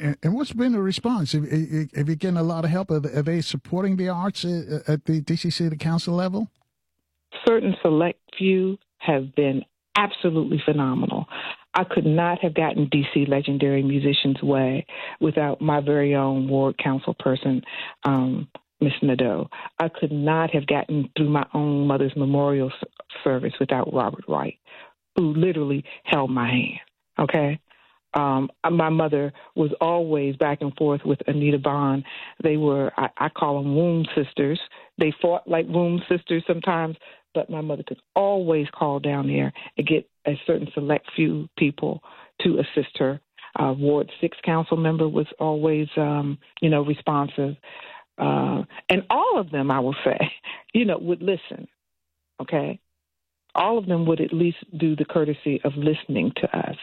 And what's been the response? Have you getting a lot of help? Are they supporting the arts at the DC City Council level? Certain select few have been absolutely phenomenal. I could not have gotten DC Legendary Musicians Way without my very own ward council person, Miss Nadeau. I could not have gotten through my own mother's memorial service without Robert Wright, who literally held my hand, okay? My mother was always back and forth with Anita Bond. They were, I call them womb sisters. They fought like womb sisters sometimes, but my mother could always call down there and get a certain select few people to assist her. Ward 6 council member was always, responsive. And all of them, I will say, would listen, okay? All of them would at least do the courtesy of listening to us.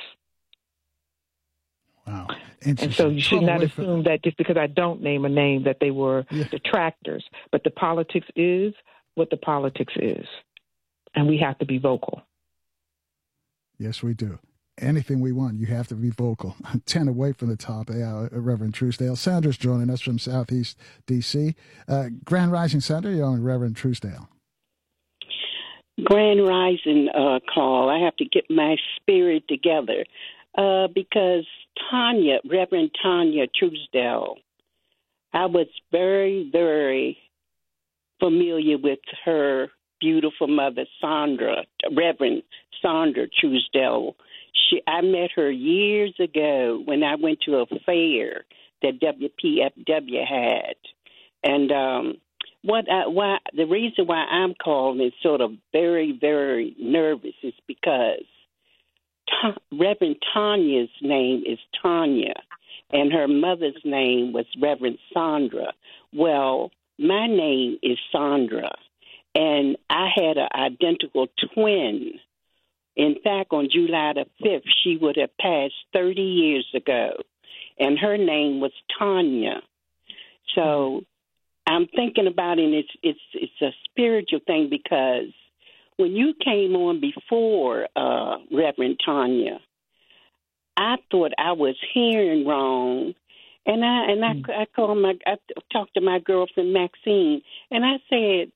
Wow. And so you should not assume that just because I don't name a name that they were detractors. But the politics is what the politics is. And we have to be vocal. Yes, we do. Anything we want, you have to be vocal. 10 away from the top, Reverend Truesdale. Sandra's joining us from Southeast D.C. Grand Rising, Sandra, you're on Reverend Truesdale. Grand Rising call. I have to get my spirit together because Reverend Tanya Truesdale, I was very, very familiar with her beautiful mother, Reverend Sandra Truesdale. I met her years ago when I went to a fair that WPFW had. And the reason why I'm calling is sort of very, very nervous is because Reverend Tanya's name is Tanya, and her mother's name was Reverend Sandra. Well, my name is Sandra, and I had an identical twin. In fact, on July the 5th, she would have passed 30 years ago, and her name was Tanya. So I'm thinking about it, it's a spiritual thing because when you came on before, Reverend Tanya, I thought I was hearing wrong, and I talked to my girlfriend Maxine, and I said,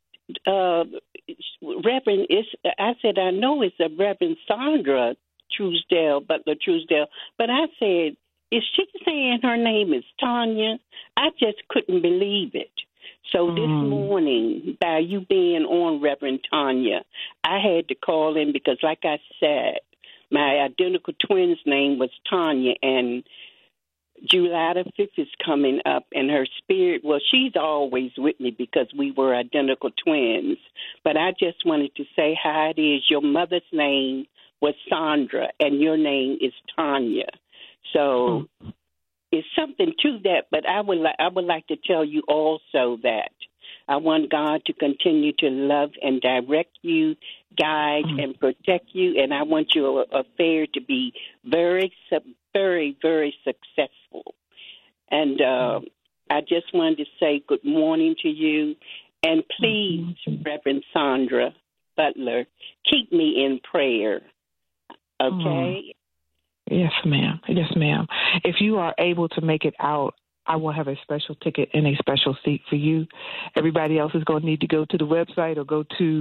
Reverend, I know it's a Reverend Sandra Truesdale, Butler Truesdale, but I said, is she saying her name is Tanya? I just couldn't believe it. So this morning, by you being on, Reverend Tanya, I had to call in because, like I said, my identical twin's name was Tanya, and July the 5th is coming up, and her spirit, well, she's always with me because we were identical twins. But I just wanted to say how it is. Your mother's name was Sandra, and your name is Tanya. So it's something to that, but I would like to tell you also that I want God to continue to love and direct you, guide and protect you, and I want your affair to be very, very, very successful. And I just wanted to say good morning to you, and please, Reverend Sandra Butler, keep me in prayer, okay? Yes, ma'am. Yes, ma'am. If you are able to make it out, I will have a special ticket and a special seat for you. Everybody else is going to need to go to the website or go to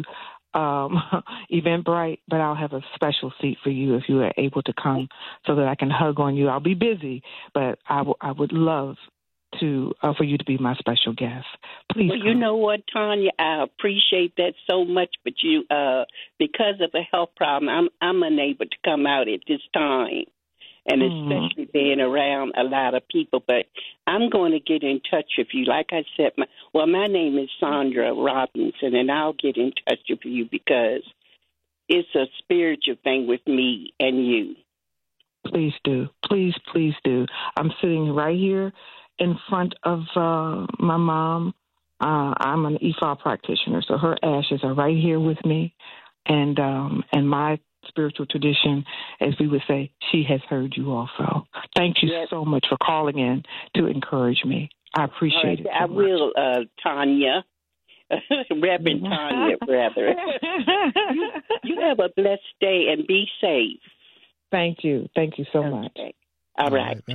Eventbrite, but I'll have a special seat for you if you are able to come so that I can hug on you. I'll be busy, but I would love to for you to be my special guest. Please. Well, you know what, Tanya, I appreciate that so much, but you, because of a health problem, I'm unable to come out at this time. And especially being around a lot of people. But I'm going to get in touch with you. Like I said, my name is Sandra Robinson, and I'll get in touch with you because it's a spiritual thing with me and you. Please do. Please, please do. I'm sitting right here in front of my mom. I'm an EFA practitioner, so her ashes are right here with me. And my spiritual tradition, as we would say, she has heard you also. Thank you so much for calling in to encourage me. I appreciate it. I will, Tanya. Reverend Tanya, rather. You have a blessed day and be safe. Thank you. Thank you so much. All right.